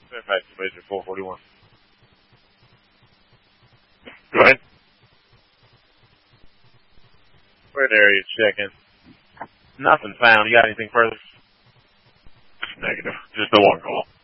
Send back to Major 441. Go ahead. What area checking? Nothing found. You got anything further? Negative. Just the one call.